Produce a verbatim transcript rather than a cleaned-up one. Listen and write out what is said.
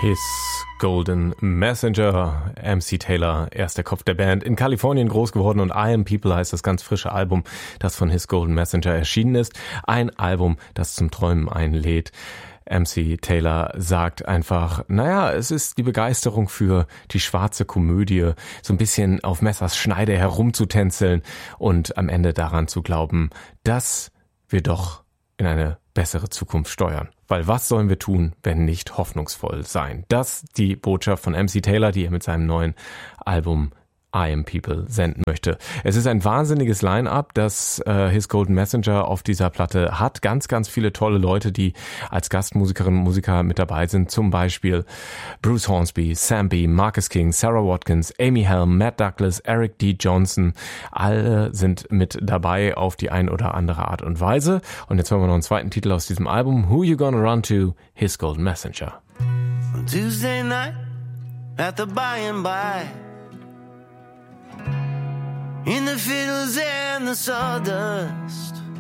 His Golden Messenger, M C Taylor, erster Kopf der Band, in Kalifornien groß geworden und I Am People heißt das ganz frische Album, das von His Golden Messenger erschienen ist. Ein Album, das zum Träumen einlädt. M C Taylor sagt einfach, naja, es ist die Begeisterung für die schwarze Komödie, so ein bisschen auf Messers Schneide herumzutänzeln und am Ende daran zu glauben, dass wir doch in eine bessere Zukunft steuern. Weil was sollen wir tun, wenn nicht hoffnungsvoll sein? Das die Botschaft von M C Taylor, die er mit seinem neuen Album I Am People senden möchte. Es ist ein wahnsinniges Line-Up, das äh, His Golden Messenger auf dieser Platte hat. Ganz, ganz viele tolle Leute, die als Gastmusikerinnen und Musiker mit dabei sind. Zum Beispiel Bruce Hornsby, Sam B., Marcus King, Sarah Watkins, Amy Helm, Matt Douglas, Eric D. Johnson. Alle sind mit dabei auf die ein oder andere Art und Weise. Und jetzt hören wir noch einen zweiten Titel aus diesem Album. Who You Gonna Run To? His Golden Messenger. On Tuesday night at the by and by, in the fiddles and the sawdust,